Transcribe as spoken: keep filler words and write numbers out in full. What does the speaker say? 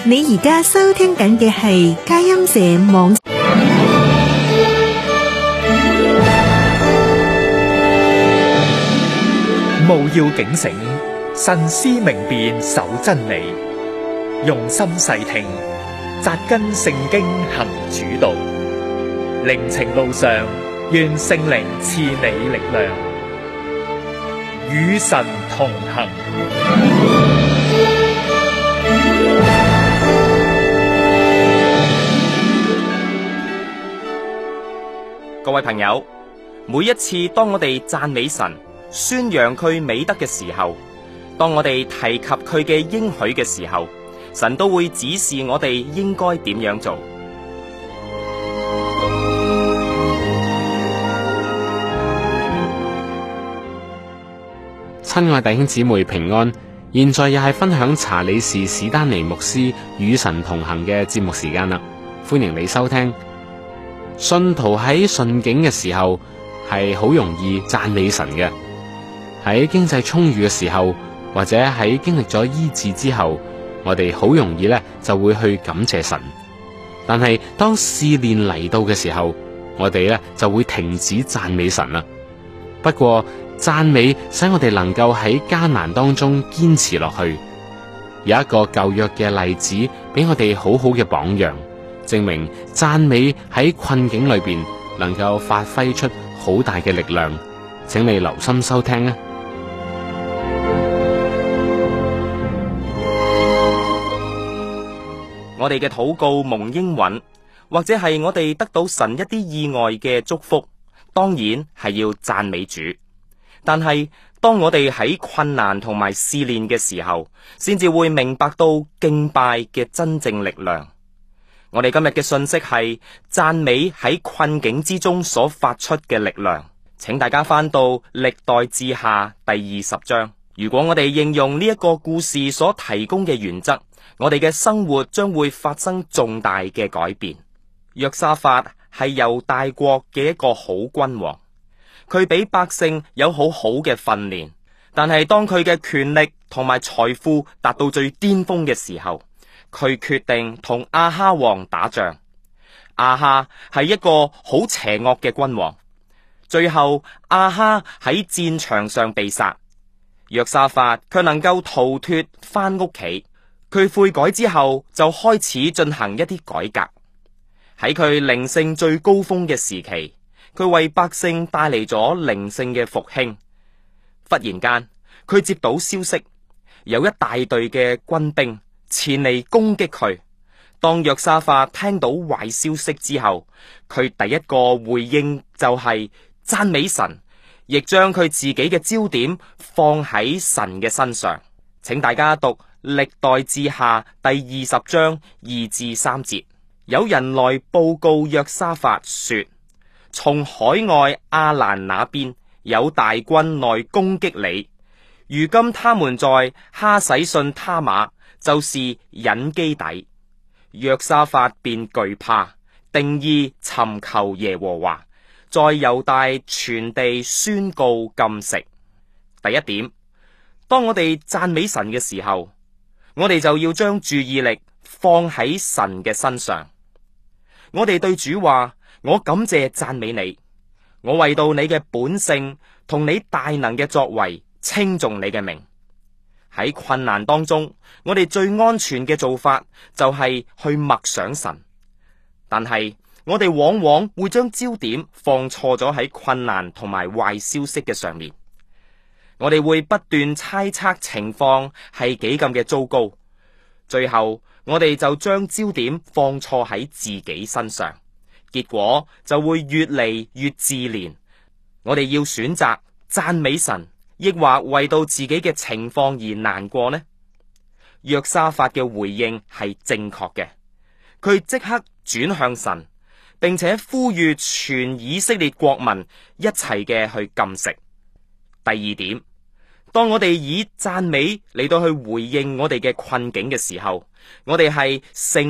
你而家收聽緊嘅係佳音社網。 務要警醒，慎思明辨，守真理，用心細聽，扎根聖經行主道。靈程路上，願聖靈賜你力量，與神同行。 各位朋友，每一次當我哋讚美神、宣揚佢美德嘅時候，當我哋提及佢嘅應許嘅時候，神都會指示我哋應該點樣做。 親愛弟兄姊妹平安，現在又係分享查理士史丹尼牧師與神同行嘅節目時間啦，歡迎你收聽。信徒喺順境嘅時候係好容易讚美神嘅，喺經濟充裕嘅時候，或者喺經歷咗醫治之後，我哋好容易咧就會去感謝神。但係當試煉嚟到嘅時候，我哋咧就會停止讚美神啦。不過讚美使我哋能夠喺艱難當中堅持落去。有一個舊約嘅例子俾我哋好好嘅榜樣，證明讚美喺困境裏邊能夠發揮出好大嘅力量。請你留心收聽啊！ 我哋嘅禱告蒙應允，或者係我哋得到神一啲意外嘅祝福，當然係要讚美主。但係當我哋喺困難同埋試煉嘅時候，先至會明白到敬拜嘅真正力量。我哋今日嘅信息係讚美喺困境之中所發出嘅力量。請大家翻到歷代志下第二十章。如果我哋應用呢一個故事所提供嘅原則，我哋嘅生活將會發生重大嘅改變。約沙法係猶大國嘅一個好君王，佢俾百姓有好好嘅訓練，但係當佢嘅權力同埋財富達到最巔峰嘅時候，佢決定同亞哈王打仗。亞哈係一個好邪惡嘅君王，最後亞哈喺戰場上被殺，約沙法卻能夠逃脫翻屋企。佢悔改之後就開始進行一啲改革。喺佢靈性最高峰嘅時期，佢為百姓帶嚟咗靈性嘅復興。忽然間，佢接到消息，有一大隊嘅軍兵前嚟攻擊佢。當約沙法聽到壞消息之後，佢第一個回應就係讚美神，亦將佢自己嘅焦點放喺神嘅身上。請大家讀歷代志下第二十章二至三節。有人來報告約沙法說，從海外亞蘭那邊有大軍來攻擊你，如今他們在哈洗遜他瑪，就是隱基底。約沙法便懼怕，定意尋求耶和華，在猶大全地宣告禁食。第一點，當我哋讚美神嘅時候，我哋就要將注意力放喺神嘅身上。我哋對主話，我感謝讚美你，我為到你嘅本性同你大能嘅作為稱頌你嘅名。喺困難當中，我哋最安全嘅做法就係去默想神，但係我哋往往會將焦點放錯咗喺困難同埋壞消息嘅上面。我哋會不斷猜測情況係幾咁嘅糟糕，最後我哋就將焦點放錯喺自己身上，結果就會越嚟越自憐。我哋要選擇讚美神，抑或為到自己嘅情況而難過呢？約沙法嘅回應係正確嘅，佢即刻轉向神，並且呼籲全以色列國民一齊嘅去禁食。第二點，當我哋以讚美嚟到去回應我哋嘅困境嘅時候，我哋係承